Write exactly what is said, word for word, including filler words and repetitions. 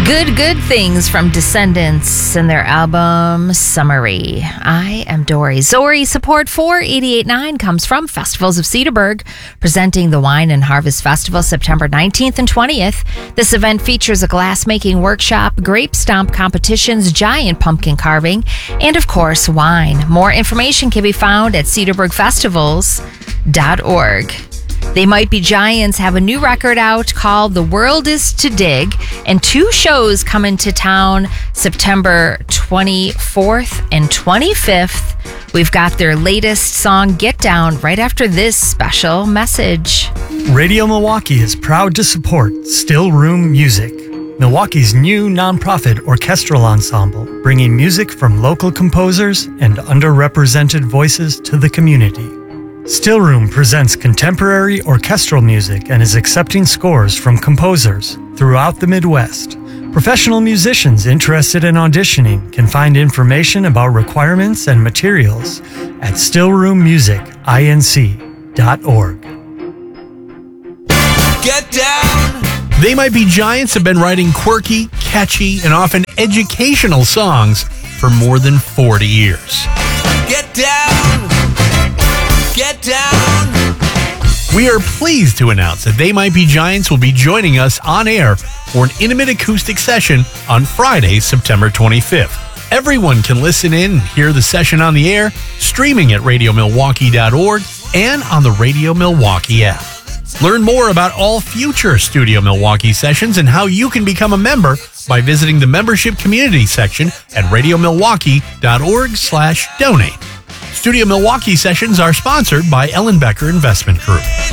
Good, good things from Descendants and their album Summary. I am Dory. Zori support for eighty-eight point nine comes from Festivals of Cedarburg, presenting the Wine and Harvest Festival September nineteenth and twentieth. This event features a glass-making workshop, grape stomp competitions, giant pumpkin carving, and of course, wine. More information can be found at cedarburg festivals dot org. They Might Be Giants have a new record out called The World Is to Dig, and two shows come into town September twenty-fourth and twenty-fifth. We've got their latest song, Get Down, right after this special message. Radio Milwaukee is proud to support Still Room Music, Milwaukee's new nonprofit orchestral ensemble, bringing music from local composers and underrepresented voices to the community. Still Room presents contemporary orchestral music and is accepting scores from composers throughout the Midwest. Professional musicians interested in auditioning can find information about requirements and materials at still room music inc dot org. Get down! They Might Be Giants have been writing quirky, catchy, and often educational songs for more than forty years. Get down! Get down! We are pleased to announce that They Might Be Giants will be joining us on air for an intimate acoustic session on Friday, September twenty-fifth. Everyone can listen in and hear the session on the air, streaming at radio milwaukee dot org and on the Radio Milwaukee app. Learn more about all future Studio Milwaukee sessions and how you can become a member by visiting the membership community section at radio milwaukee dot org slash donate. Studio Milwaukee sessions are sponsored by Ellenbecker Investment Group.